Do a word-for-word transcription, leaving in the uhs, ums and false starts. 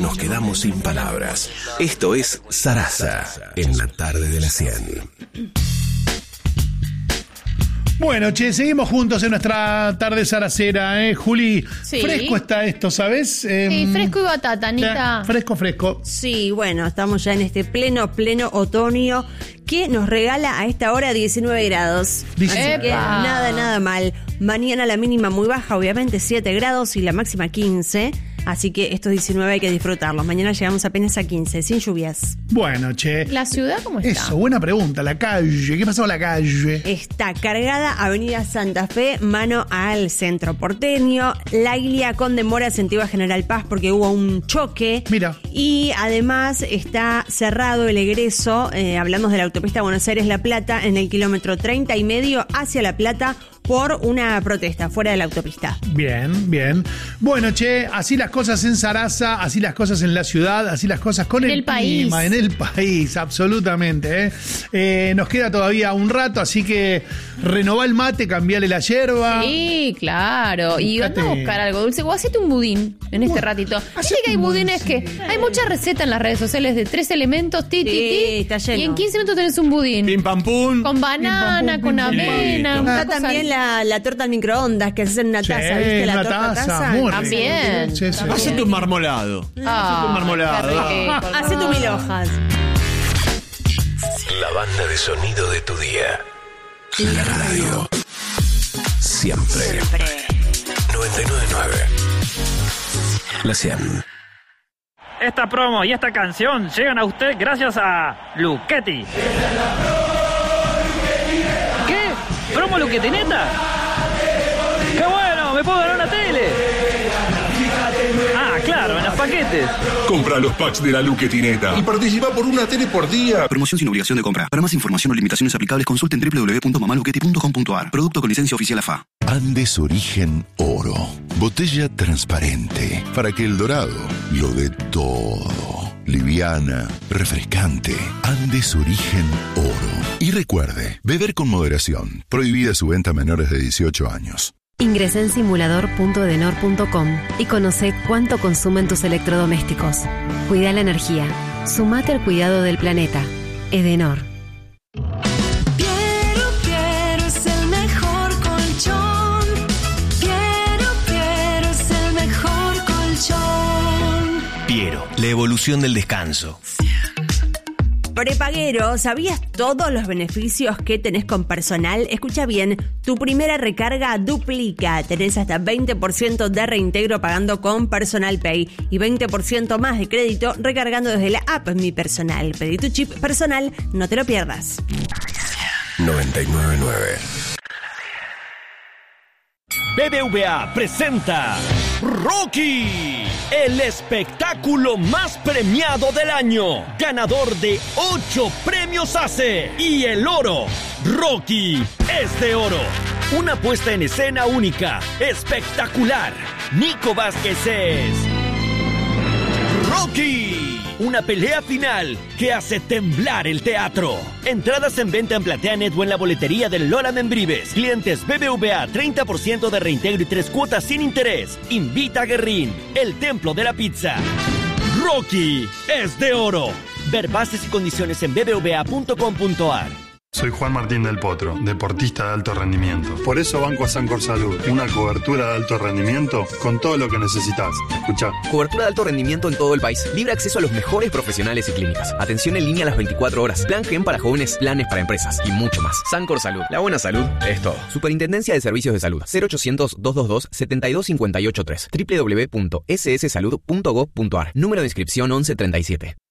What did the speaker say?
nos quedamos sin palabras. Esto es Sarasa, en la tarde de la cien. Bueno, che, seguimos juntos en nuestra tarde saracera, ¿eh? Juli, Sí. fresco está esto, ¿sabes? Eh, Sí, fresco y batata, Anita. Fresco, fresco. Sí, bueno, estamos ya en este pleno, pleno otoño que nos regala a esta hora diecinueve grados. Dice- Así que ¡Epa! nada, nada mal. Mañana la mínima muy baja, obviamente siete grados y la máxima quince. Así que estos diecinueve hay que disfrutarlos. Mañana llegamos apenas a quince, sin lluvias. Bueno, che. ¿La ciudad cómo está? Eso, buena pregunta. La calle, ¿qué pasó con la calle? Está cargada Avenida Santa Fe, mano al centro porteño. La Ilia con demora sentido a General Paz porque hubo un choque. Mira. Y además está cerrado el egreso, eh, hablamos de la autopista Buenos Aires-La Plata, en el kilómetro treinta y medio hacia La Plata por una protesta fuera de la autopista. Bien, bien. Bueno, che, así las cosas en Sarasa, así las cosas en la ciudad, así las cosas con En el, el país. clima, en el país, absolutamente. ¿eh? Eh, nos queda todavía un rato, así que renová el mate, cambiale la yerba. Sí, claro. Y Buscate- anda a buscar algo dulce. O hacete un budín en este Bueno, ratito. hacete Viste que hay un budines que. Hay muchas recetas en las redes sociales de tres elementos, ti, ti, Sí, ti. está lleno. Y en quince minutos tenés un budín. Pim pam pum. Con banana, pim, con pim, pim, avena. pim. una Está cosa- también la, la torta al microondas que haces en una Sí, taza, ¿viste? La una torta taza, taza. muy rico. También. Sí, sí. Hacete un marmolado. Ah, un marmolado. qué rico. Hacé tu mil hojas. La banda de sonido de tu día. La radio. Siempre. noventa y nueve punto nueve. La cien. Esta promo y esta canción llegan a usted gracias a Luchetti. ¿Qué? ¿Promo Luchetti, neta? ¡Qué bueno! ¡Me puedo ganar una tele! Ah, claro, en los paquetes. Compra los packs de la Luquetineta y participa por una tele por día. Promoción sin obligación de compra. Para más información o limitaciones aplicables, consulten doble u doble u doble u punto mamaluquetti punto com punto a r. Producto con licencia oficial A F A. Andes Origen Oro. Botella transparente para que el dorado lo dé todo. Liviana, refrescante. Andes Origen Oro. Y recuerde, beber con moderación. Prohibida su venta a menores de dieciocho años. Ingresá en simulador punto edenor punto com y conoce cuánto consumen tus electrodomésticos. Cuida la energía. Sumate al cuidado del planeta. Edenor. Piero, Piero es el mejor colchón. Piero, Piero es el mejor colchón. Piero, la evolución del descanso. Prepaguero, ¿sabías todos los beneficios que tenés con Personal? Escucha bien, tu primera recarga duplica. Tenés hasta veinte por ciento de reintegro pagando con Personal Pay y veinte por ciento más de crédito recargando desde la app Mi Personal. Pedí tu chip Personal, no te lo pierdas. noventa y nueve punto nueve. B B V A presenta Rocky, el espectáculo más premiado del año, ganador de ocho premios A C E y el oro. Rocky es de oro. Una puesta en escena única, espectacular. Nico Vázquez es Rocky. Una pelea final que hace temblar el teatro. Entradas en venta en PlateaNet o en la boletería del Lola Membrives. Clientes B B V A, treinta por ciento de reintegro y tres cuotas sin interés. Invita a Guerrín, el templo de la pizza. Rocky es de oro. Ver bases y condiciones en b b v a punto com punto a r. Soy Juan Martín del Potro, deportista de alto rendimiento. Por eso banco a Sancor Salud, una cobertura de alto rendimiento con todo lo que necesitas. Escuchá. Cobertura de alto rendimiento en todo el país. Libre acceso a los mejores profesionales y clínicas. Atención en línea a las veinticuatro horas. Plan Gen para jóvenes, planes para empresas y mucho más. Sancor Salud. La buena salud es todo. Superintendencia de Servicios de Salud. cero ochocientos, doscientos veintidós, setenta y dos cincuenta y ocho tres. doble u doble u doble u punto s s salud punto gov punto a r. Número de inscripción once treinta y siete.